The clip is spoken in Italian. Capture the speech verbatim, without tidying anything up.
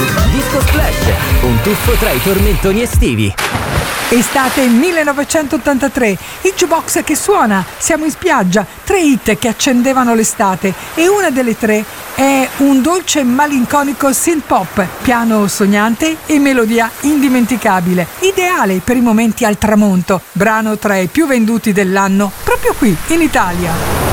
Disco Splash, un tuffo tra i tormentoni estivi. Estate millenovecentottantatré, il jukebox che suona, siamo in spiaggia, tre hit che accendevano l'estate e una delle tre è un dolce e malinconico synth pop, piano sognante e melodia indimenticabile, ideale per i momenti al tramonto, brano tra i più venduti dell'anno proprio qui in Italia.